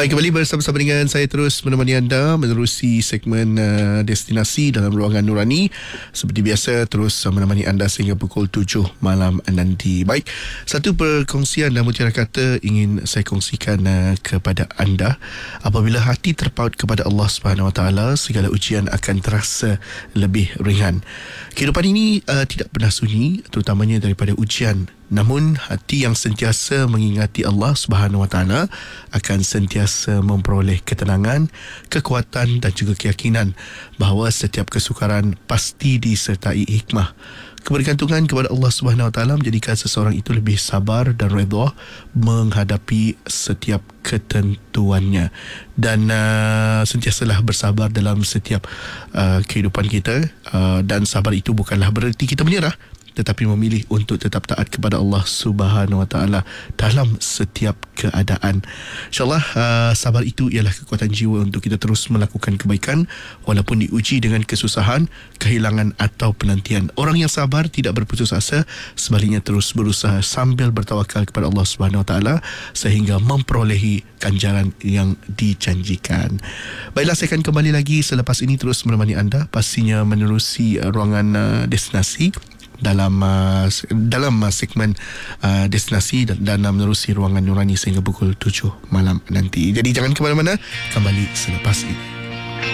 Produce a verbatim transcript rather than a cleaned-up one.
Baik, kembali bersama-sama dengan saya terus menemani anda menerusi segmen uh, destinasi dalam ruangan Nurani. Seperti biasa, terus uh, menemani anda sehingga pukul tujuh malam nanti. Baik, satu perkongsian dan mutiara kata ingin saya kongsikan uh, kepada anda. Apabila hati terpaut kepada Allah Subhanahu Wa Taala, segala ujian akan terasa lebih ringan. Kehidupan ini uh, tidak pernah sunyi, terutamanya daripada ujian. Namun hati yang sentiasa mengingati Allah Subhanahu Wa Taala akan sentiasa memperoleh ketenangan, kekuatan dan juga keyakinan bahawa setiap kesukaran pasti disertai hikmah. Kebergantungan kepada Allah Subhanahu Wa Taala menjadikan seseorang itu lebih sabar dan redha menghadapi setiap ketentuannya, dan uh, sentiasalah bersabar dalam setiap uh, kehidupan kita, uh, dan sabar itu bukanlah bererti kita menyerah, tetapi memilih untuk tetap taat kepada Allah Subhanahu Wa Taala dalam setiap keadaan. InsyaAllah uh, sabar itu ialah kekuatan jiwa untuk kita terus melakukan kebaikan walaupun diuji dengan kesusahan, kehilangan atau penantian. Orang yang sabar tidak berputus asa, sebaliknya terus berusaha sambil bertawakal kepada Allah Subhanahu Wa Taala sehingga memperolehi ganjaran yang dijanjikan. Baiklah, saya akan kembali lagi selepas ini terus menemani anda, pastinya menerusi uh, ruangan uh, destinasi dalam uh, dalam uh, segmen uh, destinasi dan, dan uh, menerusi ruangan Nurani sehingga pukul tujuh malam nanti. Jadi jangan ke mana-mana, kembali selepas ini.